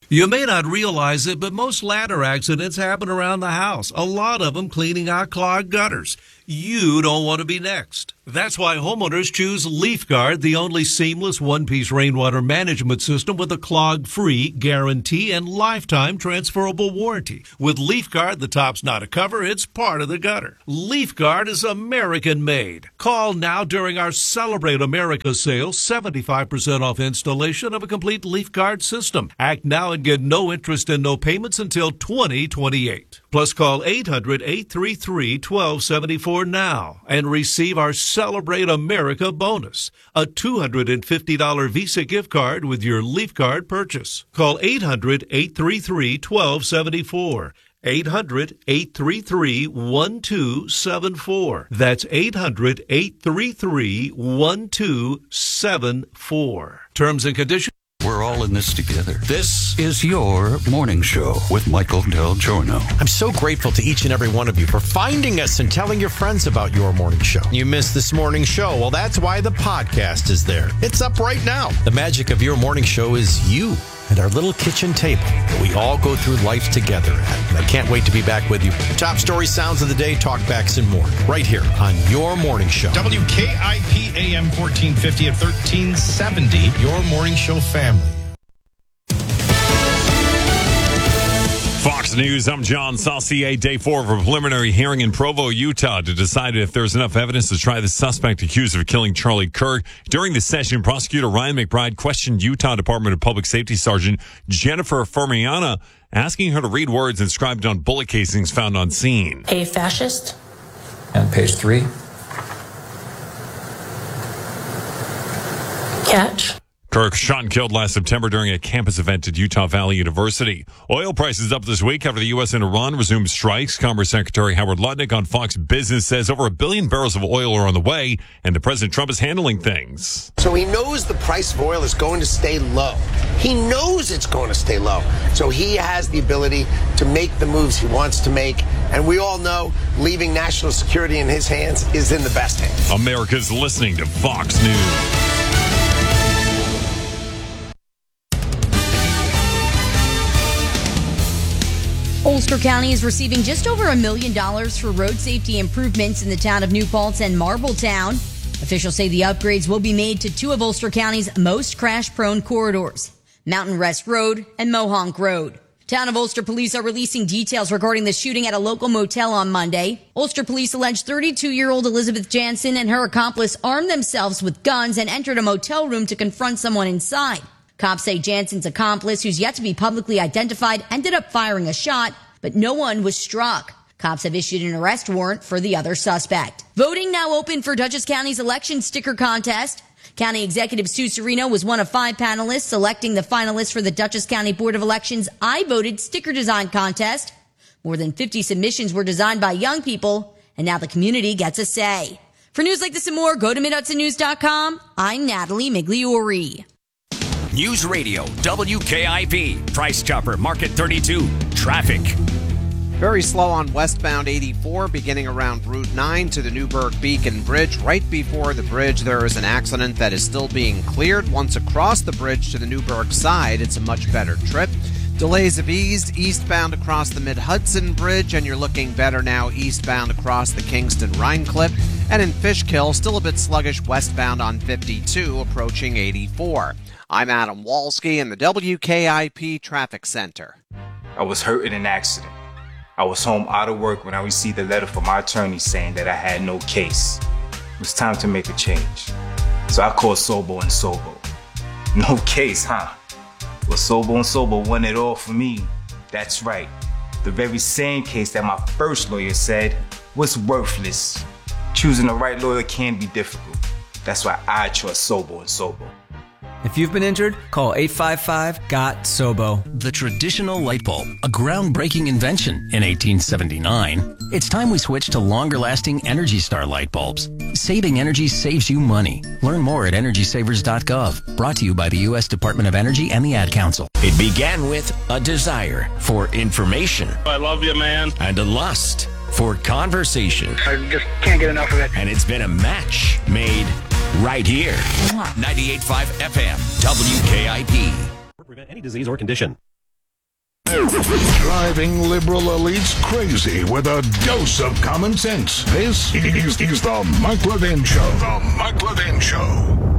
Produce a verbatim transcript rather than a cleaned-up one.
You may not realize it, but most ladder accidents happen around the house. A lot of them cleaning out clogged gutters. You don't want to be next. That's why homeowners choose LeafGuard, the only seamless one-piece rainwater management system with a clog-free guarantee and lifetime transferable warranty. With LeafGuard, the top's not a cover, it's part of the gutter. LeafGuard is American-made. Call now during our Celebrate America sale, seventy-five percent off installation of a complete LeafGuard system. Act now and get no interest and no payments until twenty twenty-eight. Plus, call eight hundred, eight three three, one two seven four now and receive our Celebrate America bonus, a two hundred fifty dollars Visa gift card with your LeafGuard purchase. Call eight hundred, eight three three, one two seven four. eight hundred, eight three three, one two seven four. That's eight hundred, eight three three, one two seven four. Terms and conditions. We're all in this together. This is your morning show with Michael Del Giorno. I'm so grateful to each and every one of you for finding us and telling your friends about your morning show. You missed this morning show. Well, that's why the podcast is there. It's up right now. The magic of your morning show is you and our little kitchen table that we all go through life together at. And I can't wait to be back with you. Top story, sounds of the day, talkbacks, and more. Right here on your morning show. W K I P A M fourteen fifty at thirteen seventy. Your morning show family. Fox News, I'm John Saucier. Day four of a preliminary hearing in Provo, Utah to decide if there's enough evidence to try the suspect accused of killing Charlie Kirk. During the session, prosecutor Ryan McBride questioned Utah Department of Public Safety Sergeant Jennifer Fermiana, asking her to read words inscribed on bullet casings found on scene. A fascist. And page three. Catch. Kirk shot and killed last September during a campus event at Utah Valley University. Oil prices up this week after the U S and Iran resumed strikes. Commerce Secretary Howard Lutnick on Fox Business says over a billion barrels of oil are on the way, and the President Trump is handling things. So he knows the price of oil is going to stay low. He knows it's going to stay low. So he has the ability to make the moves he wants to make. And we all know leaving national security in his hands is in the best hands. America's listening to Fox News. Ulster County is receiving just over a million dollars for road safety improvements in the town of New Paltz and Marbletown. Officials say the upgrades will be made to two of Ulster County's most crash-prone corridors, Mountain Rest Road and Mohonk Road. Town of Ulster police are releasing details regarding the shooting at a local motel on Monday. Ulster police allege thirty-two-year-old Elizabeth Jansen and her accomplice armed themselves with guns and entered a motel room to confront someone inside. Cops say Jansen's accomplice, who's yet to be publicly identified, ended up firing a shot, but no one was struck. Cops have issued an arrest warrant for the other suspect. Voting now open for Dutchess County's election sticker contest. County Executive Sue Serino was one of five panelists selecting the finalists for the Dutchess County Board of Elections I Voted sticker design contest. More than fifty submissions were designed by young people, and now the community gets a say. For news like this and more, go to mid hudson news dot com. I'm Natalie Migliori. News Radio, W K I P, Price Chopper, Market thirty-two, traffic. Very slow on westbound eighty-four, beginning around Route nine to the Newburgh Beacon Bridge. Right before the bridge, there is an accident that is still being cleared. Once across the bridge to the Newburgh side, it's a much better trip. Delays have eased eastbound across the Mid-Hudson Bridge, and you're looking better now eastbound across the Kingston-Rhinecliff. And in Fishkill, still a bit sluggish westbound on fifty-two, approaching eighty-four. I'm Adam Walski in the W K I P Traffic Center. I was hurt in an accident. I was home out of work when I received a letter from my attorney saying that I had no case. It was time to make a change. So I called Sobo and Sobo. No case, huh? Well, Sobo and Sobo won it all for me. That's right. The very same case that my first lawyer said was worthless. Choosing the right lawyer can be difficult. That's why I trust Sobo and Sobo. If you've been injured, call eight five five, G O T, S O B O. The traditional light bulb, a groundbreaking invention in eighteen seventy-nine. It's time we switch to longer-lasting Energy Star light bulbs. Saving energy saves you money. Learn more at energy savers dot gov. Brought to you by the U S Department of Energy and the Ad Council. It began with a desire for information. I love you, man. And a lust for conversation. I just can't get enough of it. And it's been a match made right here. ninety-eight point five F M, W K I P. Prevent any disease or condition. Driving liberal elites crazy with a dose of common sense. This is, is the Mike Levin Show. The Mike Levin Show.